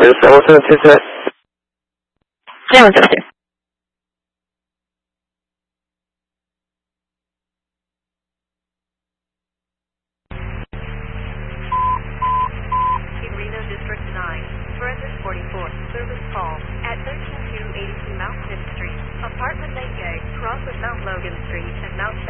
777. 这样就是。 Reno District 9, Forensic 44, service call at 13282 Mount 5th Street, apartment 8A, cross of Mount Logan Street and Mount